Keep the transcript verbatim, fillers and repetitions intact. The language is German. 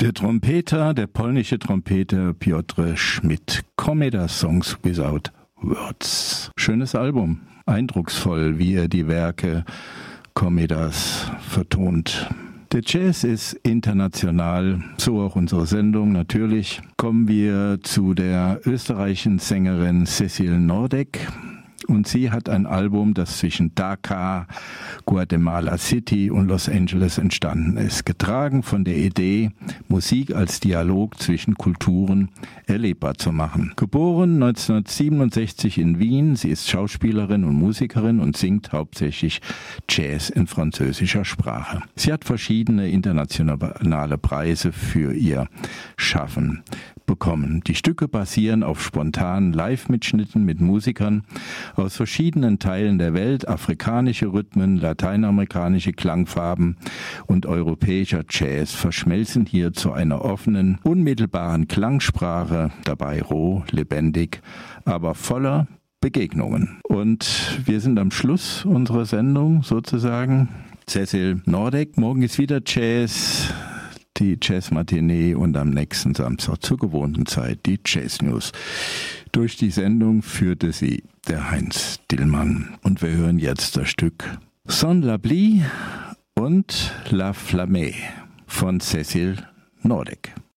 Der Trompeter, der polnische Trompeter Piotr Schmidt. Komeda Songs Without Words. Schönes Album. Eindrucksvoll, wie er die Werke Komedas vertont. Der Jazz ist international, so auch unsere Sendung natürlich. Kommen wir zu der österreichischen Sängerin Cecil Nordek. Und sie hat ein Album, das zwischen Dakar, Guatemala City und Los Angeles entstanden ist, getragen von der Idee, Musik als Dialog zwischen Kulturen erlebbar zu machen. Geboren neunzehnhundertsiebenundsechzig in Wien, sie ist Schauspielerin und Musikerin und singt hauptsächlich Jazz in französischer Sprache. Sie hat verschiedene internationale Preise für ihr Schaffen bekommen. Die Stücke basieren auf spontanen Live-Mitschnitten mit Musikern aus verschiedenen Teilen der Welt. Afrikanische Rhythmen, lateinamerikanische Klangfarben und europäischer Jazz verschmelzen hier zu einer offenen, unmittelbaren Klangsprache, dabei roh, lebendig, aber voller Begegnungen. Und wir sind am Schluss unserer Sendung sozusagen. Cecil Nordek, morgen ist wieder Jazz. Die Jazz-Matinee und am nächsten Samstag zur gewohnten Zeit die Jazz-News. Durch die Sendung führte sie der Heinz Dillmann. Und wir hören jetzt das Stück Sans l'abri und La Flamme von Cecil Nordek.